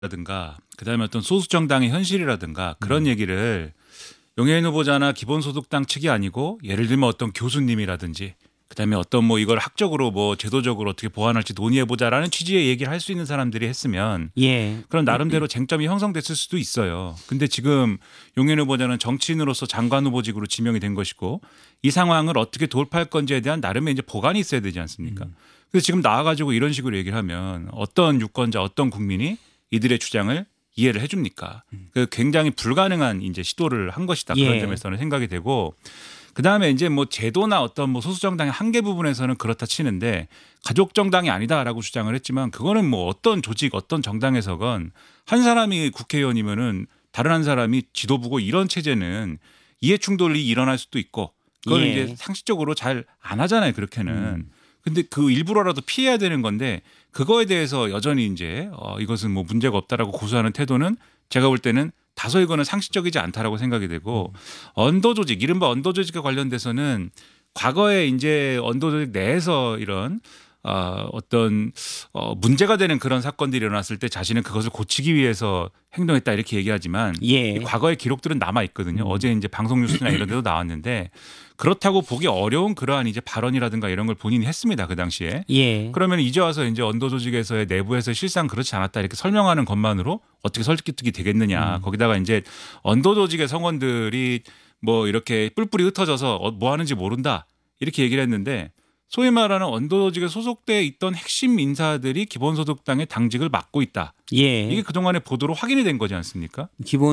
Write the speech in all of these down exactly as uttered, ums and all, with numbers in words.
라든가 그다음에 어떤 소수 정당의 현실이라든가 그런 음. 얘기를 용해인 후보자나 기본소득당 측이 아니고 예를 들면 어떤 교수님이라든지 그다음에 어떤 뭐 이걸 학적으로 뭐 제도적으로 어떻게 보완할지 논의해 보자라는 취지의 얘기를 할 수 있는 사람들이 했으면 예. 그런 나름대로 쟁점이 형성됐을 수도 있어요. 근데 지금 용해인 후보자는 정치인으로서 장관 후보직으로 지명이 된 것이고 이 상황을 어떻게 돌파할 건지에 대한 나름의 이제 보관이 있어야 되지 않습니까? 음. 그래서 지금 나와가지고 이런 식으로 얘기를 하면 어떤 유권자, 어떤 국민이 이들의 주장을 이해를 해줍니까? 그 굉장히 불가능한 이제 시도를 한 것이다. 그런 예. 점에서는 생각이 되고 그 다음에 이제 뭐 제도나 어떤 뭐 소수 정당의 한계 부분에서는 그렇다 치는데 가족 정당이 아니다라고 주장을 했지만 그거는 뭐 어떤 조직, 어떤 정당에서건 한 사람이 국회의원이면은 다른 한 사람이 지도부고 이런 체제는 이해 충돌이 일어날 수도 있고 그걸 예. 이제 상식적으로 잘 안 하잖아요. 그렇게는. 음. 근데 그 일부러라도 피해야 되는 건데 그거에 대해서 여전히 이제 어 이것은 뭐 문제가 없다라고 고수하는 태도는 제가 볼 때는 다소 이거는 상식적이지 않다라고 생각이 되고 언더 조직, 이른바 언더 조직과 관련돼서는 과거에 이제 언더 조직 내에서 이런 어, 어떤 어, 문제가 되는 그런 사건들이 일어났을 때 자신은 그것을 고치기 위해서 행동했다 이렇게 얘기하지만 예. 이 과거의 기록들은 남아 있거든요. 음. 어제 이제 방송 뉴스나 이런 데도 나왔는데 그렇다고 보기 어려운 그러한 이제 발언이라든가 이런 걸 본인이 했습니다. 그 당시에. 예. 그러면 이제 와서 이제 언더 조직에서의 내부에서 실상 그렇지 않았다 이렇게 설명하는 것만으로 어떻게 설득이 되겠느냐. 음. 거기다가 이제 언더 조직의 성원들이 뭐 이렇게 뿔뿔이 흩어져서 어, 뭐 하는지 모른다 이렇게 얘기를 했는데 소위 말하는 언더 조직에 소속돼 있던 핵심 인사들이 기본소득당의 당직을 맡고 있다. 예. 이게 그동안의 보도로 확인이 된 거지 않습니까?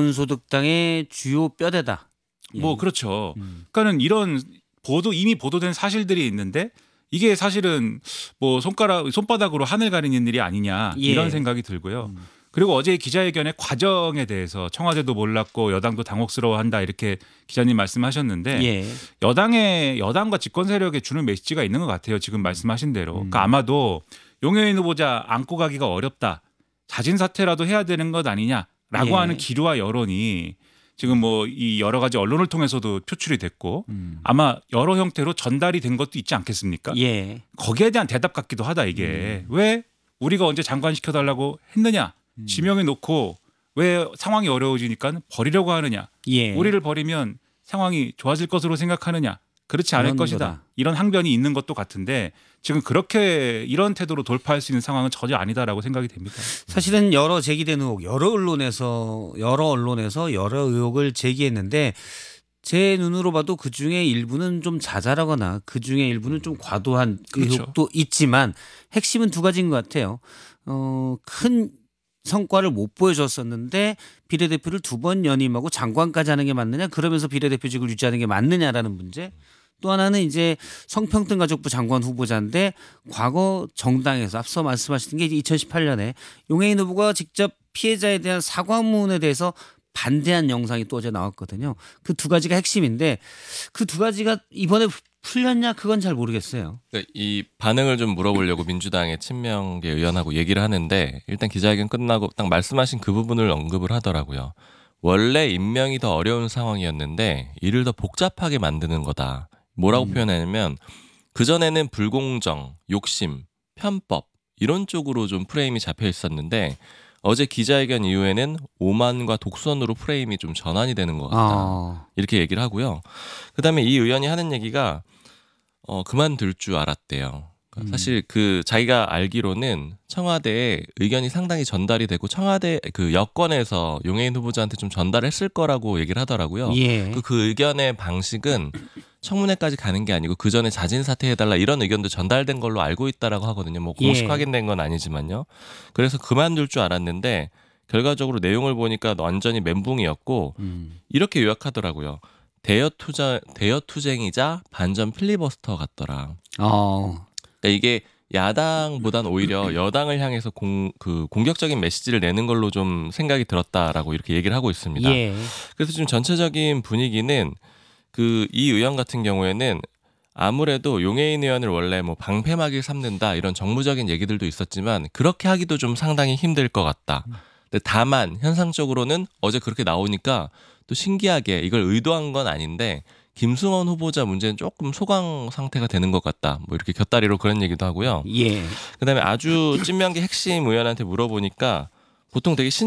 기본소득당의 주요 뼈대다. 예. 뭐 그렇죠. 음. 그러니까는 이런 보도 이미 보도된 사실들이 있는데 이게 사실은 뭐 손가락 손바닥으로 하늘 가리는 일이 아니냐 예. 이런 생각이 들고요. 음. 그리고 어제 기자회견의 과정에 대해서 청와대도 몰랐고 여당도 당혹스러워한다 이렇게 기자님 말씀하셨는데 예. 여당의 여당과 집권 세력에 주는 메시지가 있는 것 같아요. 지금 말씀하신 대로. 음. 그러니까 아마도 용해인 후보자 안고 가기가 어렵다. 자진 사퇴라도 해야 되는 것 아니냐라고 예. 하는 기류와 여론이 지금 뭐 이 여러 가지 언론을 통해서도 표출이 됐고 음. 아마 여러 형태로 전달이 된 것도 있지 않겠습니까? 예. 거기에 대한 대답 같기도 하다 이게. 음. 왜 우리가 언제 장관 시켜달라고 했느냐. 음. 지명해 놓고 왜 상황이 어려워지니까 버리려고 하느냐. 예. 우리를 버리면 상황이 좋아질 것으로 생각하느냐. 그렇지 않을 그런 것이다. 거다. 이런 항변이 있는 것도 같은데 지금 그렇게 이런 태도로 돌파할 수 있는 상황은 전혀 아니다라고 생각이 됩니다. 사실은 여러 제기된 의혹, 여러 언론에서 여러 언론에서 여러 의혹을 제기했는데 제 눈으로 봐도 그 중에 일부는 좀 자잘하거나 그 중에 일부는 좀 과도한 그렇죠. 의혹도 있지만 핵심은 두 가지인 것 같아요. 어, 큰 성과를 못 보여줬었는데 비례대표를 두 번 연임하고 장관까지 하는 게 맞느냐, 그러면서 비례대표직을 유지하는 게 맞느냐라는 문제. 또 하나는 이제 성평등가족부 장관 후보자인데 과거 정당에서 앞서 말씀하신 게 이천십팔 년에 용해인 후보가 직접 피해자에 대한 사과문에 대해서 반대한 영상이 또 어제 나왔거든요. 그 두 가지가 핵심인데 그 두 가지가 이번에 풀렸냐 그건 잘 모르겠어요. 그러니까 이 반응을 좀 물어보려고 민주당의 친명계 의원하고 얘기를 하는데 일단 기자회견 끝나고 딱 말씀하신 그 부분을 언급을 하더라고요. 원래 임명이 더 어려운 상황이었는데 이를 더 복잡하게 만드는 거다. 뭐라고 음. 표현하냐면 그전에는 불공정, 욕심, 편법 이런 쪽으로 좀 프레임이 잡혀 있었는데 어제 기자회견 이후에는 오만과 독선으로 프레임이 좀 전환이 되는 것 같다. 아. 이렇게 얘기를 하고요. 그다음에 이 의원이 하는 얘기가 어, 그만둘 줄 알았대요. 그러니까 음. 사실 그 자기가 알기로는 청와대에 의견이 상당히 전달이 되고 청와대 그 여권에서 용해인 후보자한테 좀 전달했을 거라고 얘기를 하더라고요. 예. 그, 그 의견의 방식은 청문회까지 가는 게 아니고 그 전에 자진 사퇴해달라 이런 의견도 전달된 걸로 알고 있다라고 하거든요. 뭐 공식 예. 확인된 건 아니지만요. 그래서 그만둘 줄 알았는데 결과적으로 내용을 보니까 완전히 멘붕이었고 음. 이렇게 요약하더라고요. 대여 투자 대여 투쟁이자 반전 필리버스터 같더라. 어. 그러니까 이게 야당보단 오히려 여당을 향해서 공, 그 공격적인 메시지를 내는 걸로 좀 생각이 들었다라고 이렇게 얘기를 하고 있습니다. 예. 그래서 지금 전체적인 분위기는 그 이 의원 같은 경우에는 아무래도 용해인 의원을 원래 뭐 방패막이를 삼는다 이런 정무적인 얘기들도 있었지만 그렇게 하기도 좀 상당히 힘들 것 같다. 근데 다만 현상적으로는 어제 그렇게 나오니까 또 신기하게 이걸 의도한 건 아닌데 김승원 후보자 문제는 조금 소강 상태가 되는 것 같다. 뭐 이렇게 곁다리로 그런 얘기도 하고요. 예. 그다음에 아주 찐명계 핵심 의원한테 물어보니까 보통 되게 신